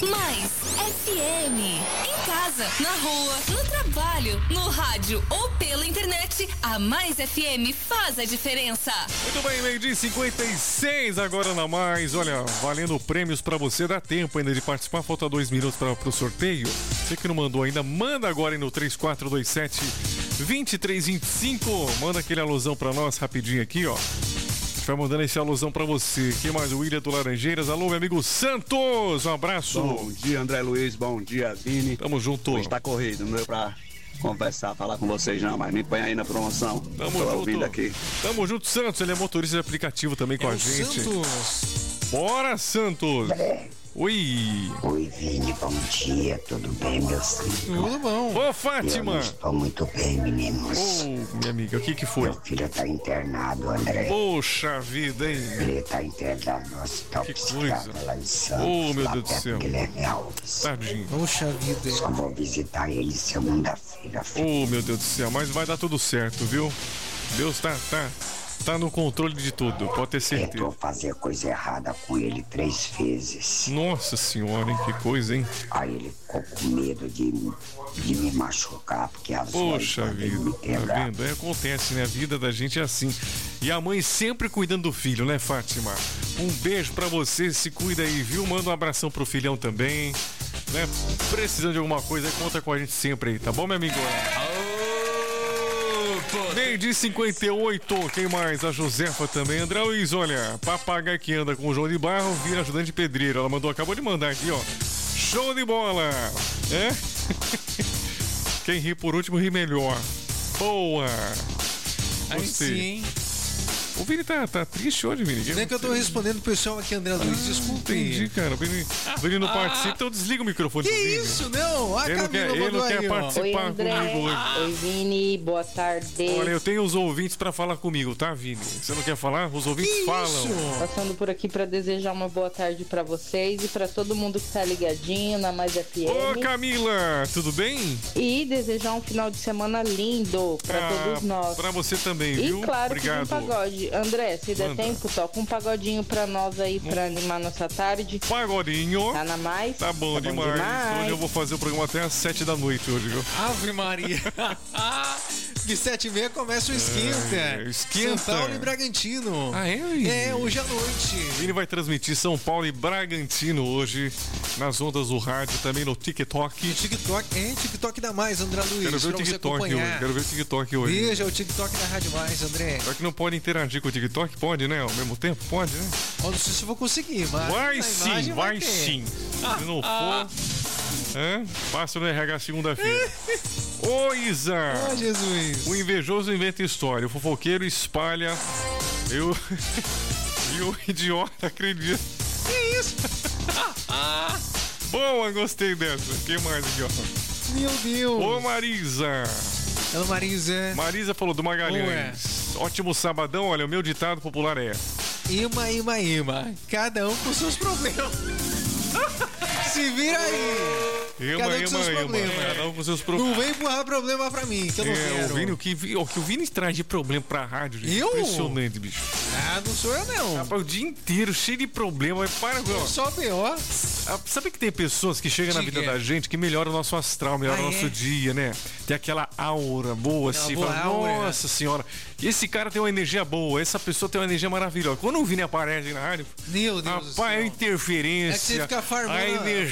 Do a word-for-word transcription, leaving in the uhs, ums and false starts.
Mais F M. Em casa, na rua, no trabalho, no rádio ou pela internet, a Mais F M faz a diferença. Muito bem, meio-dia e cinquenta e seis agora na Mais. Olha, valendo prêmios pra você. Dá tempo ainda de participar. Falta dois minutos para o sorteio. Você que não mandou ainda, manda agora aí no três quatro dois sete, dois três dois cinco. Manda aquele alusão pra nós rapidinho aqui, ó. Vai mandando esse alusão pra você. Quem mais? O William do Laranjeiras. Alô, meu amigo Santos. Um abraço. Bom dia, André Luiz. Bom dia, Vini. Tamo junto. Hoje tá corrido, não deu pra conversar, falar com vocês não, mas me põe aí na promoção. Tamo Tô junto. ouvindo aqui. Tamo junto, Santos. Ele é motorista de aplicativo também com é a o gente. Santos. Bora, Santos. André. Oi. Oi, Vini, bom dia, tudo bem, meu filho? Tudo bom. Ô, Eu Fátima. não estou muito bem, meninos. Ô, minha amiga, o que que foi? Meu filho tá internado, André. Poxa vida, hein? Ele tá internado no hospital Que psiquiatra coisa. lá em Santos, Ô, meu lá Deus do perto céu. do Guilherme Alves. Tadinho. Poxa vida. Só vou visitar ele segunda-feira, filho. Oh, meu Deus do céu, mas vai dar tudo certo, viu? Deus tá, tá, tá no controle de tudo, pode ter certeza. Tentou fazer coisa errada com ele três vezes. Nossa senhora, hein? Que coisa, hein? Aí ele ficou com medo de, de me machucar, porque as Poxa vozes podem vida, me tá quebrar. vendo? Aí acontece, né? A vida da gente é assim. E a mãe sempre cuidando do filho, né, Fátima? Um beijo pra você, se cuida aí, viu? Manda um abração pro filhão também, né? Precisando de alguma coisa, conta com a gente sempre aí, tá bom, meu amigo? Meio-dia cinquenta e oito, quem mais? A Josefa também. André Luiz, olha, papagaio que anda com o João de Barro vira ajudante de pedreiro. Ela mandou, acabou de mandar aqui, ó. Show de bola! É? Quem ri por último ri melhor. Boa! Aí Gostei. sim, hein? O Vini tá, tá triste hoje, Vini. Nem que eu tô respondendo o pessoal aqui, André Luiz, desculpe. Entendi, cara. O Vini, o Vini não participa, então desliga o microfone Que do Vini. isso, não? A Ele não Camila quer, ele mandou não quer aí, ó. participar Oi, André. comigo hoje. Oi, Vini. Boa tarde. Olha, eu tenho os ouvintes pra falar comigo, tá, Vini? Você não quer falar? Os ouvintes Que falam. isso? Passando por aqui pra desejar uma boa tarde pra vocês e pra todo mundo que tá ligadinho na Mais F M. Ô, Camila, tudo bem? E desejar um final de semana lindo pra Ah, todos nós. Pra você também, E viu? claro Obrigado. que um pagode. André, se der Manda. tempo, toca um pagodinho pra nós aí, pra animar nossa tarde. Pagodinho. Tá na Mais? Tá bom, demais. demais. Hoje eu vou fazer o programa até às sete da noite hoje, viu? Ave Maria. De sete e meia começa o esquenta. É, esquenta. São Paulo e Bragantino. Ah, é, Vini? É, hoje à noite. Vini vai transmitir São Paulo e Bragantino hoje nas ondas do rádio, também no TikTok. E TikTok, é TikTok da Mais, André Luiz. Quero ver o pra você TikTok hoje. acompanhar. Quero ver o TikTok hoje. Veja o TikTok da Rádio Mais, André. Só que não pode interagir com o TikTok? Pode, né? Ao mesmo tempo? Pode, né? Eu não sei se eu vou conseguir, mas. Vai a sim, imagem vai ter. sim. Se não for, é, passa no R H segunda-feira. Ô, Isa! Ó, Jesus. O invejoso inventa história, o fofoqueiro espalha. Eu. E o idiota acredita. Que isso? Boa, gostei dessa. Quem mais aqui, ó? Meu Deus. Ô, Marisa! Ela, Marisa. Marisa falou do Magalhães. Ótimo sabadão, olha, o meu ditado popular é: Ima, ima, ima. Cada um com seus problemas. Se vira aí. Ema, Cada um com ema, seus ema. problemas. Cada um com seus Não problemas. vem empurrar problema pra mim, que eu não É, quero. o Vini, o que, o que o Vini traz de problema pra rádio, gente. Eu? Impressionante, bicho. Ah, não sou eu não. Rapaz, o dia inteiro cheio de problema. Mas para, ó. Só B O. Ah, sabe que tem pessoas que chegam na Diga. vida da gente que melhoram o nosso astral, melhoram Ah, o nosso é? dia, né? Tem aquela aura boa, assim. boa Fala, aura. nossa senhora, esse cara tem uma energia boa, essa pessoa tem uma energia maravilhosa. Quando o Vini aparece na rádio, Meu Deus do rapaz, é céu. interferência. É que você fica farmando a a- energia